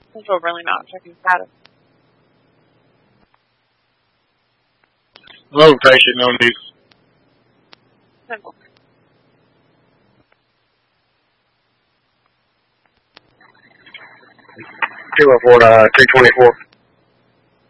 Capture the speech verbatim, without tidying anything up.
Central Burley Mountain checking status. Location, no news. Central. two one four, uh, three twenty-four.